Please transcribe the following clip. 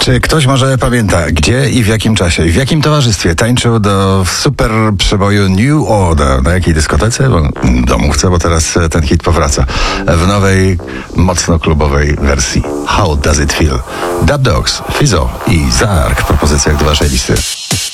Czy ktoś może pamięta, gdzie i w jakim czasie, w jakim towarzystwie tańczył do super przeboju New Order? Na jakiej dyskotece? Domówce, bo teraz ten hit powraca. W nowej, mocno klubowej wersji. How Does It Feel? Dub Dogs, Fizo i Zark w propozycjach do waszej listy.